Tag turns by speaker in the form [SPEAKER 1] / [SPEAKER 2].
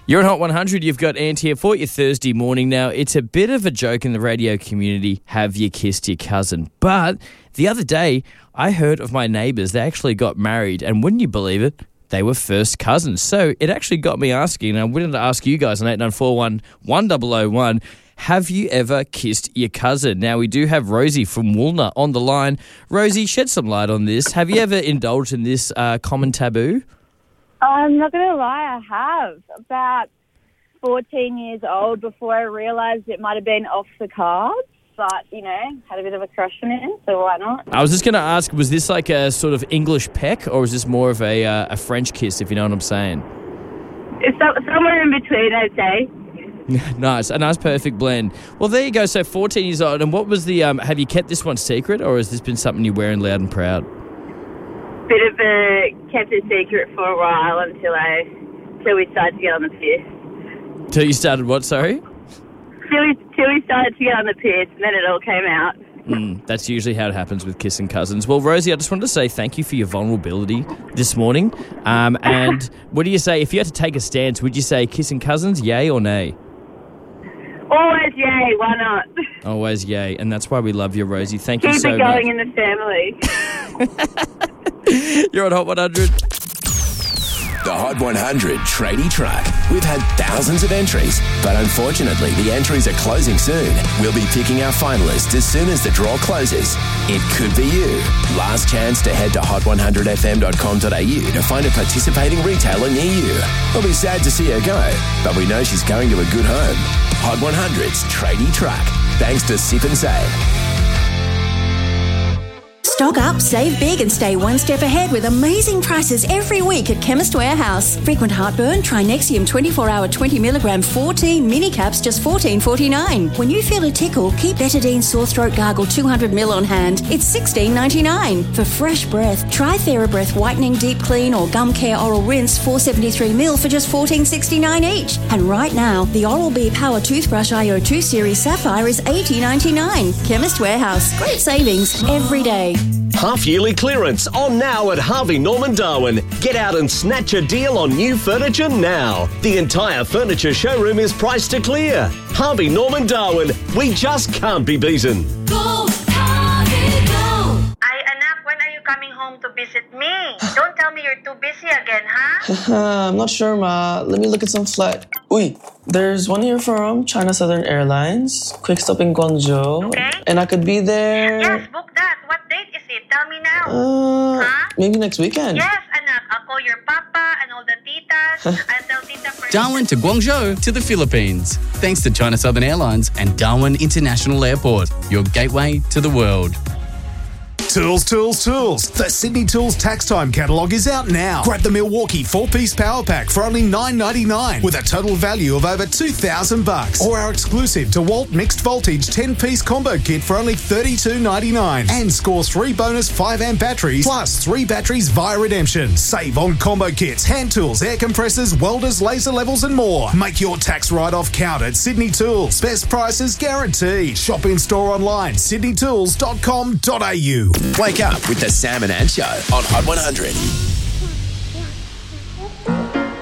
[SPEAKER 1] You're on Hot 100. You've got Ant here for your Thursday morning. Now, it's a bit of a joke in the radio community, have you kissed your cousin? But the other day, I heard of my neighbours. They actually got married, and wouldn't you believe it? They were first cousins. So it actually got me asking, and I wanted to ask you guys on 8941 1001, have you ever kissed your cousin? Now, we do have Rosie from Woolner on the line. Rosie, shed some light on this. Have you ever indulged in this common taboo?
[SPEAKER 2] I'm not going to lie, I have. About 14 years old before I realised it might have been off the cards. But, you know, had a bit of a crush on him, so why not?
[SPEAKER 1] I was just going to ask, was this like a sort of English peck, or is this more of a French kiss, if you know what I'm saying?
[SPEAKER 2] It's somewhere in between, I'd say.
[SPEAKER 1] Nice, a nice perfect blend. Well, there you go. So 14 years old. And what was the, have you kept this one secret, or has this been something you're wearing loud and proud?
[SPEAKER 2] Bit of a kept it secret for a while until we started to get on the piss.
[SPEAKER 1] Till you started what, sorry?
[SPEAKER 2] Till we started to get on the piss, and then it all came out.
[SPEAKER 1] That's usually how it happens with kissing cousins. Well, Rosie, I just wanted to say thank you for your vulnerability this morning. And what do you say, if you had to take a stance, would you say kissing cousins, yay or nay?
[SPEAKER 2] Always yay, why not?
[SPEAKER 1] Always yay, and that's why we love you, Rosie. Thank you so much.
[SPEAKER 2] Keep it going in the family.
[SPEAKER 1] You're on Hot 100.
[SPEAKER 3] The Hot 100 Tradie Truck. We've had thousands of entries, but unfortunately the entries are closing soon. We'll be picking our finalists as soon as the draw closes. It could be you. Last chance to head to hot100fm.com.au to find a participating retailer near you. We'll be sad to see her go, but we know she's going to a good home. Hot 100's Tradie Truck. Thanks to Sip and Save.
[SPEAKER 4] Stock up, save big and stay one step ahead with amazing prices every week at Chemist Warehouse. Frequent heartburn? Try Nexium 24-hour 20mg 14 mini caps just $14.49. When you feel a tickle, keep Betadine sore throat gargle 200ml on hand. It's $16.99. For fresh breath, try TheraBreath whitening deep clean or gum care oral rinse 473ml for just $14.69 each. And right now, the Oral-B Power Toothbrush IO2 Series Sapphire is $80.99. Chemist Warehouse. Great savings every day.
[SPEAKER 5] Half-yearly clearance on now at Harvey Norman Darwin. Get out and snatch a deal on new furniture now. The entire furniture showroom is priced to clear. Harvey Norman Darwin. We just can't be beaten.
[SPEAKER 6] Go, Harvey, go! Ay, anak, when are you coming home to visit me? Don't tell me you're too busy again, huh?
[SPEAKER 7] I'm not sure, Ma. Let me look at some flight. Uy, there's one here from China Southern Airlines. Quick stop in Guangzhou.
[SPEAKER 6] Okay.
[SPEAKER 7] And I could be there...
[SPEAKER 6] Yes, book that. What date is it? Tell me now.
[SPEAKER 7] Maybe next weekend.
[SPEAKER 6] Yes, anak. I'll call your papa and all the titas. I'll tell tita for
[SPEAKER 8] Darwin to Guangzhou to the Philippines. Thanks to China Southern Airlines and Darwin International Airport, your gateway to the world.
[SPEAKER 9] Tools, tools, tools. The Sydney Tools Tax Time catalogue is out now. Grab the Milwaukee 4-piece power pack for only $9.99 with a total value of over $2,000. Or our exclusive DeWalt mixed voltage 10-piece combo kit for only $32.99. And score 3 bonus 5-amp batteries plus 3 batteries via redemption. Save on combo kits, hand tools, air compressors, welders, laser levels and more. Make your tax write-off count at Sydney Tools. Best prices guaranteed. Shop in store online, sydneytools.com.au.
[SPEAKER 3] Wake up with the Sam and Ant Show on Hot 100.